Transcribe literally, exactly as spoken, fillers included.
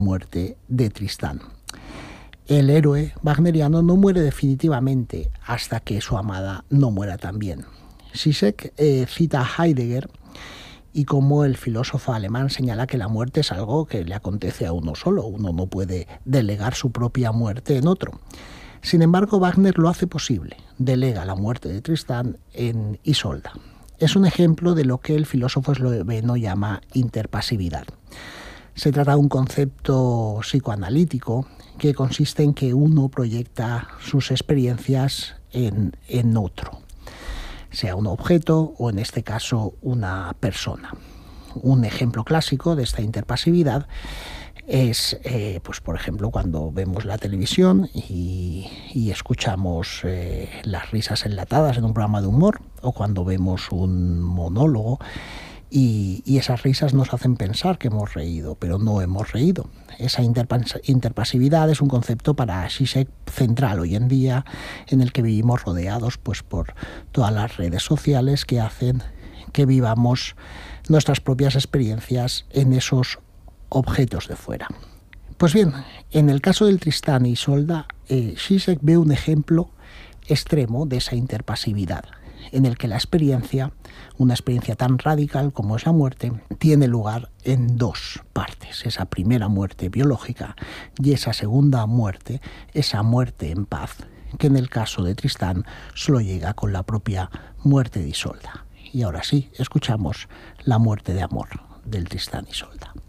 muerte de Tristán. El héroe wagneriano no muere definitivamente hasta que su amada no muera también. Zizek eh, cita a Heidegger y como el filósofo alemán señala que la muerte es algo que le acontece a uno solo, uno no puede delegar su propia muerte en otro. Sin embargo, Wagner lo hace posible, delega la muerte de Tristán en Isolda. Es un ejemplo de lo que el filósofo esloveno llama interpasividad. Se trata de un concepto psicoanalítico que consiste en que uno proyecta sus experiencias en, en otro, sea un objeto o en este caso una persona. Un ejemplo clásico de esta interpasividad es, eh, pues por ejemplo, cuando vemos la televisión y, y escuchamos eh, las risas enlatadas en un programa de humor, o cuando vemos un monólogo y, y esas risas nos hacen pensar que hemos reído, pero no hemos reído. Esa interpas interpasividad es un concepto para Zizek central hoy en día, en el que vivimos rodeados pues, por todas las redes sociales que hacen que vivamos nuestras propias experiencias en esos objetos de fuera. Pues bien, en el caso del Tristán y Isolda, eh, Zizek ve un ejemplo extremo de esa interpasividad, en el que la experiencia, una experiencia tan radical como es la muerte, tiene lugar en dos partes. Esa primera muerte biológica y esa segunda muerte, esa muerte en paz, que en el caso de Tristán solo llega con la propia muerte de Isolda. Y ahora sí, escuchamos la muerte de amor del Tristán y Isolda.